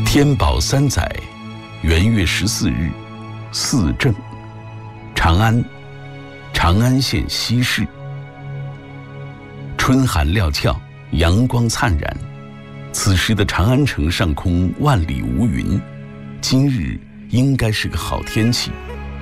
天宝3载，元月14日，巳正，长安，长安县西市。春寒料峭，阳光灿然。此时的长安城上空万里无云，今日应该是个好天气。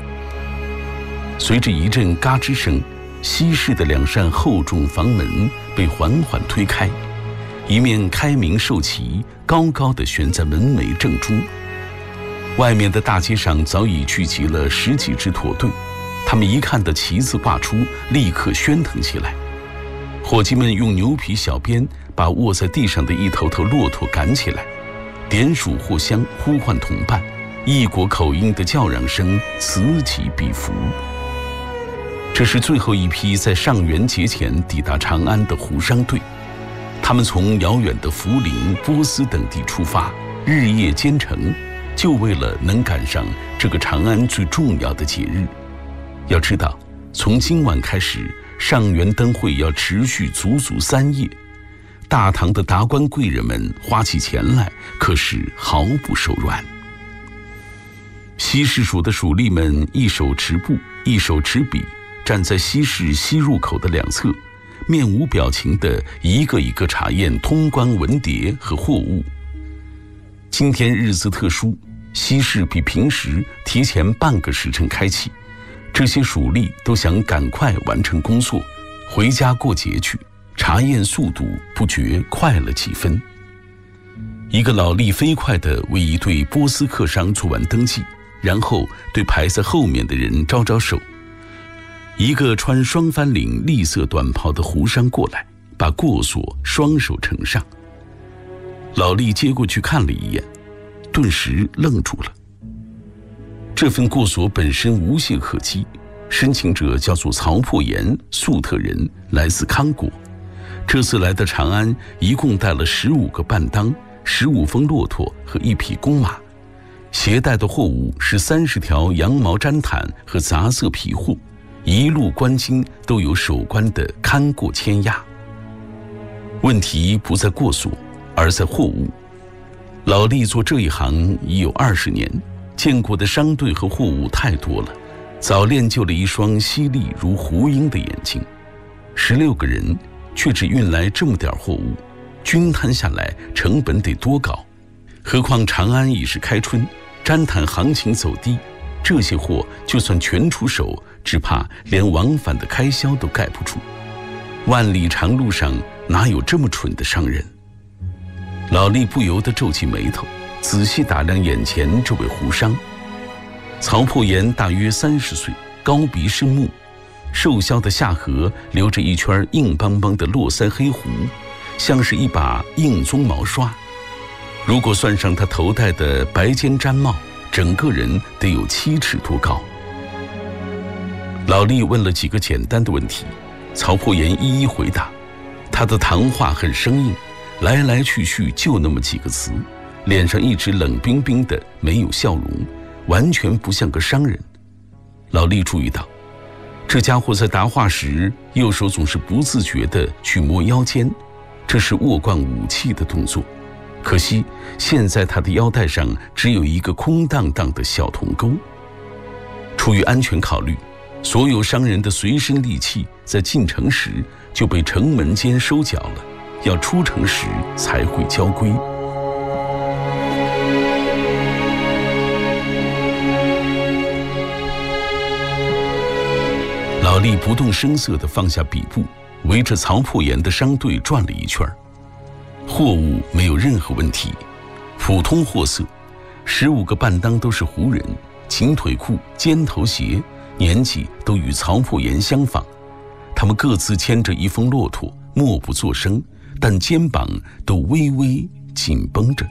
随着一阵嘎吱声，西市的2扇厚重房门被缓缓推开，一面开明寿旗高高地悬在门楣正中。外面的大街上早已聚集了10几支驼队，他们一看到旗子挂出，立刻喧腾起来。伙计们用牛皮小鞭把卧在地上的一头头骆驼赶起来，点数藿香，呼唤同伴，异国口音的叫嚷声此起彼伏。这是最后一批在上元节前抵达长安的胡商队，他们从遥远的涪陵、波斯等地出发，日夜兼程，就为了能赶上这个长安最重要的节日。要知道，从今晚开始，上元灯会要持续足足3夜，大唐的达官贵人们花起钱来可是毫不手软。西市署的属吏们一手持布，一手持笔，站在西市西入口的2侧，面无表情地一个一个查验通关文牒和货物。今天日子特殊，西市比平时提前半个时辰开启，这些属吏都想赶快完成工作，回家过节去，查验速度不觉快了几分。一个老吏飞快地为一对波斯客商做完登记，然后对排在后面的人招招手。一个穿双翻领栗色短袍的胡商过来，把过锁双手呈上。老吏接过去看了一眼，顿时愣住了。这份过锁本身无懈可击，申请者叫做曹破岩，粟特人，来自康国。这次来的长安，一共带了15个伴当、15峰骆驼和1匹公马，携带的货物是30条羊毛毡毯和杂色皮货，一路关津都有守关的看过牵押。问题不在过锁，而在货物。老吏做这一行已有20年，见过的商队和货物太多了，早练就了一双犀利如狐鹰的眼睛。16个人却只运来这么点货物，均摊下来成本得多高？何况长安已是开春，毡毯行情走低，这些货就算全出手，只怕连往返的开销都盖不住。万里长路上哪有这么蠢的商人？老吏不由得皱起眉头，仔细打量眼前这位胡商。曹破岩大约30岁，高鼻深目，瘦削的下颌留着一圈硬邦邦的络腮黑胡，像是一把硬鬃毛刷。如果算上他头戴的白尖毡帽，整个人得有7尺多高。老吏问了几个简单的问题，曹破岩一一回答。他的谈话很生硬，来来去去就那么几个词，脸上一直冷冰冰的，没有笑容，完全不像个商人。老吏注意到，这家伙在答话时，右手总是不自觉地去摸腰间，这是握惯武器的动作。可惜现在他的腰带上只有一个空荡荡的小铜钩。出于安全考虑，所有商人的随身利器在进城时就被城门间收缴了，要出城时才会交归。老吏不动声色地放下笔簿，围着曹破岩的商队转了一圈。货物没有任何问题，普通货色，15个伴当都是胡人，紧腿裤、尖头鞋，年纪都与曹破岩相仿。他们各自牵着1峰骆驼，默不作声，但肩膀都微微紧绷着。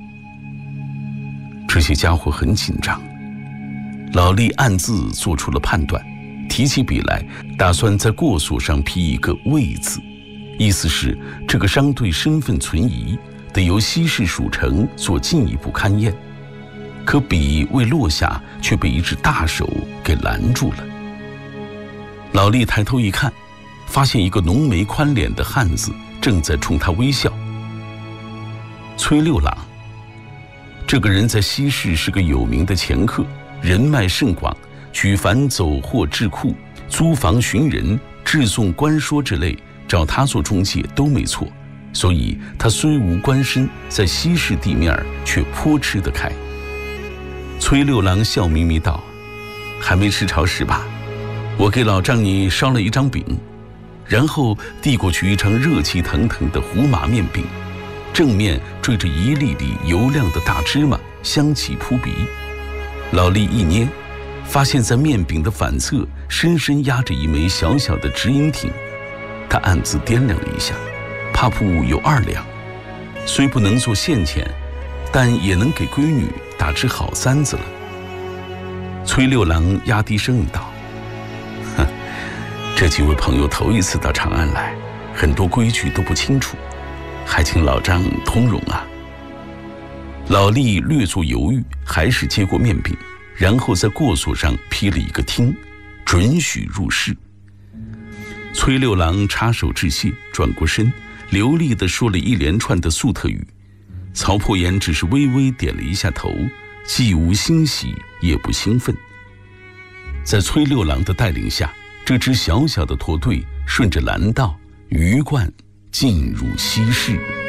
这些家伙很紧张。老吏暗自做出了判断，提起笔来，打算在过锁上批一个魏字，意思是这个商队身份存疑，得由西市署城做进一步勘验。可笔未落下，却被一只大手给拦住了。老吏抬头一看，发现一个浓眉宽脸的汉子正在冲他微笑。崔六郎， 这个人在西市是个有名的掮客，人脉甚广，举凡走货置库、租房寻人、致送官说之类，找他做中介都没错。所以他虽无官身，在西市地面却颇吃得开。崔六郎笑眯眯道：“还没吃着食吧？我给老丈你烧了一张饼。”然后递过去一张热气腾腾的胡麻面饼，正面缀着一粒粒油亮的大芝麻，香气扑鼻。老李一捏，发现在面饼的反侧深深压着一枚小小的直银挺，他暗自掂量了一下，怕不有2两，虽不能做现钱，但也能给闺女打只好3子了。崔六郎压低声音道：“哼，这几位朋友头一次到长安来，很多规矩都不清楚，还请老丈通融啊。”老李略作犹豫，还是接过面饼，然后在过锁上批了一个听，准许入室。崔六郎插手致谢，转过身，流利地说了一连串的粟特语。曹破岩只是微微点了一下头，既无欣喜也不兴奋。在崔六郎的带领下，这支小小的驼队顺着蓝道鱼贯进入西市。